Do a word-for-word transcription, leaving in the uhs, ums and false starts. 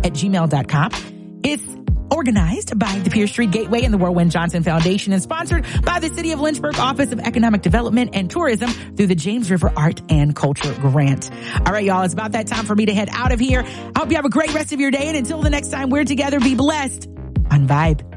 at gmail dot com. It's organized by the Pierce Street Gateway and the Whirlwind Johnson Foundation and sponsored by the City of Lynchburg Office of Economic Development and Tourism through the James River Art and Culture Grant. All right, y'all, it's about that time for me to head out of here. I hope you have a great rest of your day. And until the next time we're together, be blessed on Vibe.